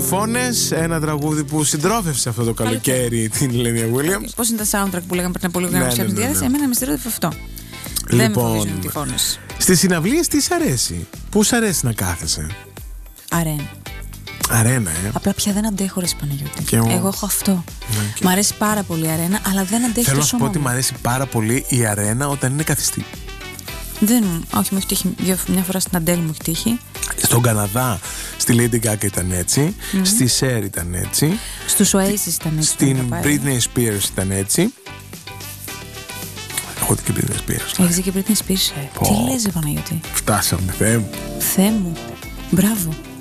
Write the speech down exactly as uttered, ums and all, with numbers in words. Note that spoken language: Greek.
Τυφώνες, ένα τραγούδι που συντρόφευσε αυτό το καλοκαίρι την Λένια Williams. Πώς είναι τα soundtrack που λέγαμε πριν από λίγο, ναι, ναι, ναι, ναι. Εμένα με στηρώνει αυτό. Λοιπόν, δεν με φοβίζουν οι τυφώνες. Στις συναυλίες τι σ' αρέσει? Πού σ' αρέσει να κάθεσαι? Αρένα. Αρένα, ε. Απλά πια δεν αντέχω, ρε Παναγιώτη. Και εγώ. εγώ έχω αυτό. Ναι, και... Μ' αρέσει πάρα πολύ η αρένα, αλλά δεν αντέχει. Θέλω το να σου σώμα πω ότι μου. μ' αρέσει πάρα πολύ η αρένα όταν είναι καθιστή. Δεν μου, όχι, μου έχει τύχει μια φορά στην Αντέλ, μου έχει τύχει. Στον Καναδά, στη Lady Gaga ήταν έτσι, mm-hmm. στη Cher ήταν έτσι, στους Oasis ήταν έτσι, στην Britney Spears ήταν έτσι. Έχω δει και Britney Spears. Έχεις δει και Britney Spears, ε. Τι λες, Παναγιώτη? Φτάσαμε, Θεέ μου. Θεέ μου, μπράβο.